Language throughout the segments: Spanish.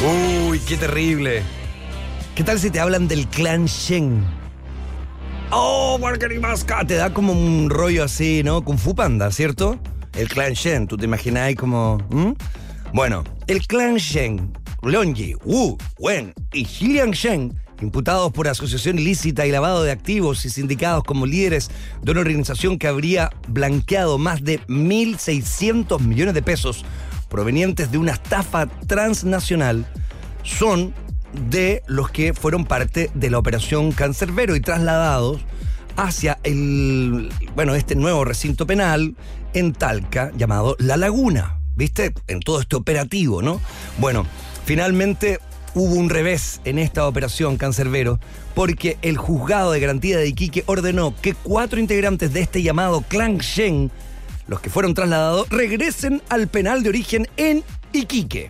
Uy, qué terrible. ¿Qué tal si te hablan del clan Shen? Oh, Margaribasca, te da como un rollo así, ¿no? Kung Fu Panda, ¿cierto? El clan Shen, ¿tú te imaginas ahí como...? Bueno, el clan Shen, Leonji, Wu, Wen y Xiliang Shen, imputados por asociación ilícita y lavado de activos y sindicados como líderes de una organización que habría blanqueado más de 1.600 millones de pesos provenientes de una estafa transnacional, son de los que fueron parte de la operación Cancerbero y trasladados hacia este nuevo recinto penal en Talca llamado La Laguna, ¿viste? En todo este operativo, ¿no? Bueno, finalmente hubo un revés en esta operación Cancerbero porque el juzgado de garantía de Iquique ordenó que 4 integrantes de este llamado Clan Shen, los que fueron trasladados, regresen al penal de origen en Iquique.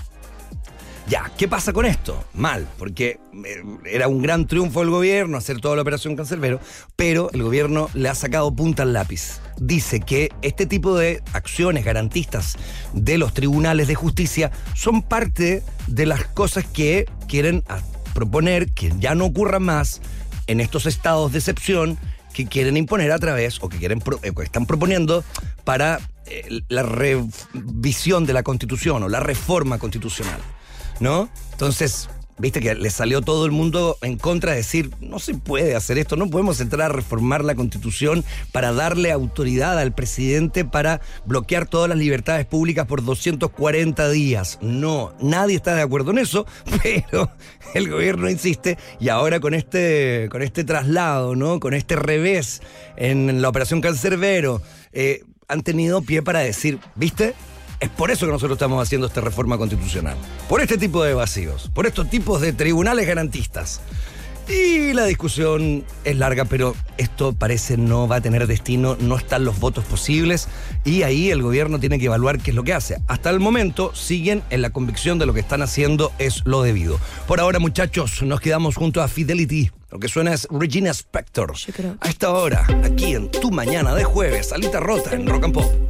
Ya, ¿qué pasa con esto? Mal, porque era un gran triunfo del gobierno hacer toda la operación Cancerbero, pero el gobierno le ha sacado punta al lápiz. Dice que este tipo de acciones garantistas de los tribunales de justicia son parte de las cosas que quieren proponer que ya no ocurran más en estos estados de excepción que quieren imponer a través, o que están proponiendo para la revisión de la Constitución o la reforma constitucional, ¿no? Entonces, viste que le salió todo el mundo en contra de decir, no se puede hacer esto, no podemos entrar a reformar la Constitución para darle autoridad al presidente para bloquear todas las libertades públicas por 240 días. No, nadie está de acuerdo en eso, pero el gobierno insiste y ahora con este traslado, ¿no? Con este revés en la operación Cancerbero, han tenido pie para decir, ¿viste? Es por eso que nosotros estamos haciendo esta reforma constitucional. Por este tipo de vacíos, por estos tipos de tribunales garantistas. Y la discusión es larga, pero esto parece no va a tener destino, no están los votos posibles y ahí el gobierno tiene que evaluar qué es lo que hace. Hasta el momento siguen en la convicción de lo que están haciendo es lo debido. Por ahora, muchachos, nos quedamos junto a Fidelity. Lo que suena es Regina Spektor. A esta hora, aquí en Tu Mañana de Jueves, Salita Rota en Rock and Pop.